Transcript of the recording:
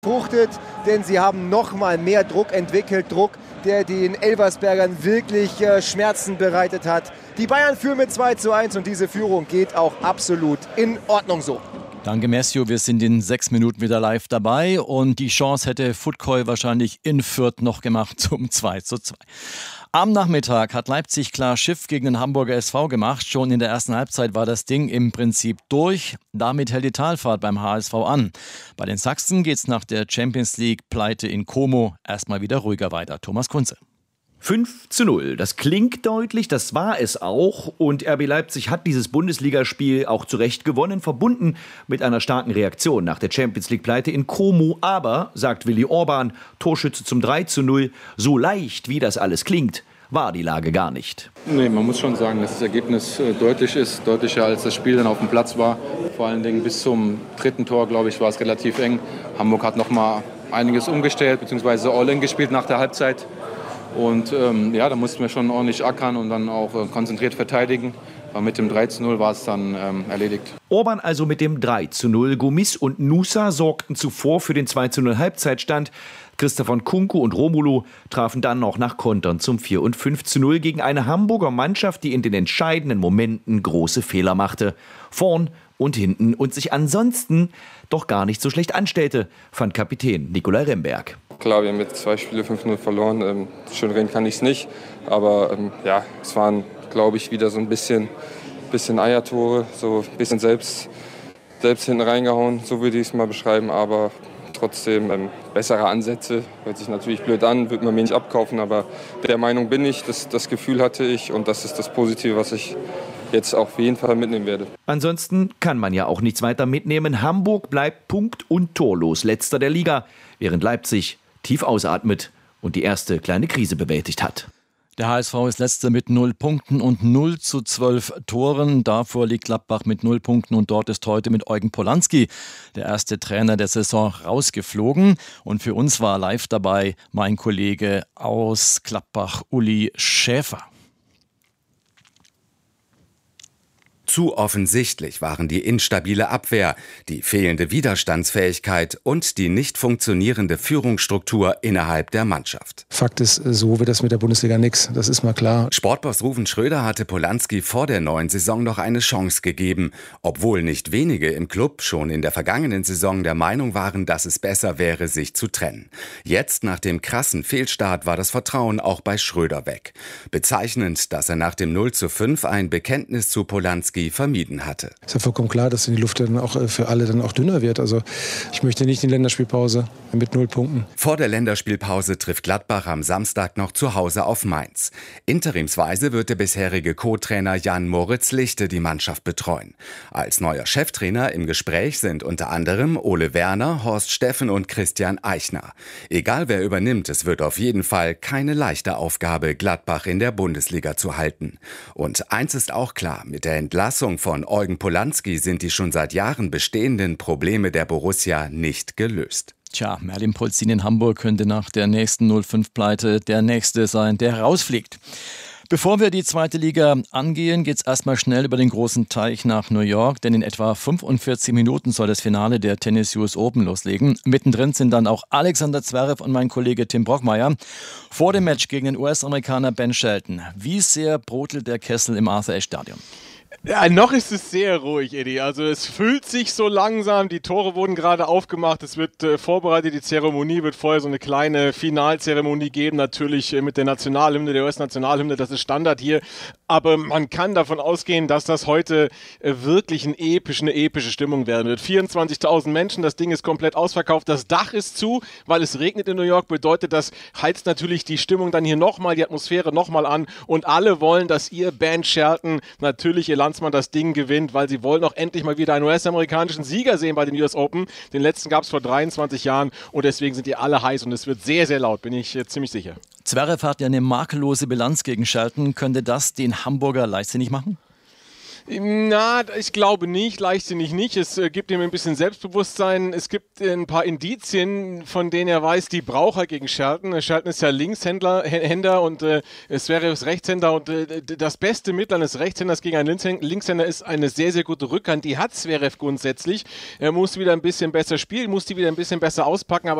fruchtet, denn sie haben noch mal mehr Druck entwickelt, Druck, der den Elversbergern wirklich Schmerzen bereitet hat. Die Bayern führen mit 2:1 und diese Führung geht auch absolut in Ordnung so. Danke, Messio. Wir sind in 6 Minuten wieder live dabei und die Chance hätte Footcoy wahrscheinlich in Fürth noch gemacht zum 2:2. Am Nachmittag hat Leipzig klar Schiff gegen den Hamburger SV gemacht. Schon in der ersten Halbzeit war das Ding im Prinzip durch. Damit hält die Talfahrt beim HSV an. Bei den Sachsen geht's nach der Champions League Pleite in Como erstmal wieder ruhiger weiter. Thomas Kunze. 5:0. Das klingt deutlich, das war es auch. Und RB Leipzig hat dieses Bundesligaspiel auch zu Recht gewonnen, verbunden mit einer starken Reaktion nach der Champions League-Pleite in Como. Aber, sagt Willi Orban, Torschütze zum 3:0, so leicht wie das alles klingt, war die Lage gar nicht. Nee, man muss schon sagen, dass das Ergebnis deutlich ist, deutlicher als das Spiel dann auf dem Platz war. Vor allen Dingen bis zum 3. Tor, glaube ich, war es relativ eng. Hamburg hat noch mal einiges umgestellt, beziehungsweise All-In gespielt nach der Halbzeit. Und da mussten wir schon ordentlich ackern und dann auch konzentriert verteidigen. Aber mit dem 3:0 war es dann erledigt. Orban also mit dem 3:0. Gomis und Nusa sorgten zuvor für den 2:0 Halbzeitstand. Christopher Nkunku und Romulo trafen dann noch nach Kontern zum 4- und 5:0 gegen eine Hamburger Mannschaft, die in den entscheidenden Momenten große Fehler machte. Vorn und hinten und sich ansonsten doch gar nicht so schlecht anstellte, fand Kapitän Nicolai Remberg. Klar, wir haben jetzt 2 Spiele 5:0 verloren. Schön reden kann ich es nicht. Aber es waren, glaube ich, wieder so ein bisschen Eiertore, so ein bisschen selbst hinten reingehauen, so würde ich es mal beschreiben. Aber trotzdem bessere Ansätze. Hört sich natürlich blöd an, wird man mir nicht abkaufen. Aber der Meinung bin ich, das Gefühl hatte ich und das ist das Positive, was ich jetzt auf jeden Fall mitnehmen werde. Ansonsten kann man ja auch nichts weiter mitnehmen. Hamburg bleibt punkt- und torlos letzter der Liga, während Leipzig tief ausatmet und die erste kleine Krise bewältigt hat. Der HSV ist letzter mit 0 Punkten und 0:12 Toren. Davor liegt Gladbach mit 0 Punkten und dort ist heute mit Eugen Polanski der erste Trainer der Saison rausgeflogen. Und für uns war live dabei mein Kollege aus Gladbach, Uli Schäfer. Zu offensichtlich waren die instabile Abwehr, die fehlende Widerstandsfähigkeit und die nicht funktionierende Führungsstruktur innerhalb der Mannschaft. Fakt ist, so wird das mit der Bundesliga nix, das ist mal klar. Sportboss Ruven Schröder hatte Polanski vor der neuen Saison noch eine Chance gegeben, obwohl nicht wenige im Club schon in der vergangenen Saison der Meinung waren, dass es besser wäre, sich zu trennen. Jetzt, nach dem krassen Fehlstart, war das Vertrauen auch bei Schröder weg. Bezeichnend, dass er nach dem 0:5 ein Bekenntnis zu Polanski vermieden hatte. Ist ja vollkommen klar, dass die Luft dann auch für alle dann auch dünner wird. Also ich möchte nicht in die Länderspielpause mit 0 Punkten. Vor der Länderspielpause trifft Gladbach am Samstag noch zu Hause auf Mainz. Interimsweise wird der bisherige Co-Trainer Jan Moritz Lichte die Mannschaft betreuen. Als neuer Cheftrainer im Gespräch sind unter anderem Ole Werner, Horst Steffen und Christian Eichner. Egal wer übernimmt, es wird auf jeden Fall keine leichte Aufgabe, Gladbach in der Bundesliga zu halten. Und eins ist auch klar, mit der Entlassung von Eugen Polanski sind die schon seit Jahren bestehenden Probleme der Borussia nicht gelöst. Tja, Merlin Polzin in Hamburg könnte nach der nächsten 0:5-Pleite der Nächste sein, der rausfliegt. Bevor wir die zweite Liga angehen, geht's erstmal schnell über den großen Teich nach New York, denn in etwa 45 Minuten soll das Finale der Tennis US Open loslegen. Mittendrin sind dann auch Alexander Zverev und mein Kollege Tim Brockmeier. Vor dem Match gegen den US-Amerikaner Ben Shelton. Wie sehr brodelt der Kessel im Arthur-Ashe-Stadion? Ja, noch ist es sehr ruhig, Eddie. Also es füllt sich so langsam, die Tore wurden gerade aufgemacht, es wird vorbereitet, die Zeremonie wird vorher so eine kleine Finalzeremonie geben, natürlich mit der Nationalhymne, der US-Nationalhymne, das ist Standard hier. Aber man kann davon ausgehen, dass das heute wirklich eine epische Stimmung werden wird. 24.000 Menschen, das Ding ist komplett ausverkauft, das Dach ist zu, weil es regnet in New York, bedeutet, das heizt natürlich die Stimmung dann hier nochmal, die Atmosphäre nochmal an und alle wollen, dass ihr Ben Shelton, natürlich ihr Landsmann, das Ding gewinnt, weil sie wollen auch endlich mal wieder einen US-amerikanischen Sieger sehen bei den US Open. Den letzten gab es vor 23 Jahren und deswegen sind die alle heiß und es wird sehr, sehr laut, bin ich ziemlich sicher. Zverev hat ja eine makellose Bilanz gegen Shelton. Könnte das den Hamburger leichtsinnig machen? Na, ich glaube nicht, leichtsinnig nicht. Es gibt ihm ein bisschen Selbstbewusstsein. Es gibt ein paar Indizien, von denen er weiß, die braucht er gegen Shelton. Shelton ist ja Linkshänder und Zverev ist Rechtshänder. Und das beste Mittel eines Rechtshänders gegen einen Linkshänder ist eine sehr, sehr gute Rückhand. Die hat Zverev grundsätzlich. Er muss wieder ein bisschen besser spielen, muss die wieder ein bisschen besser auspacken. Aber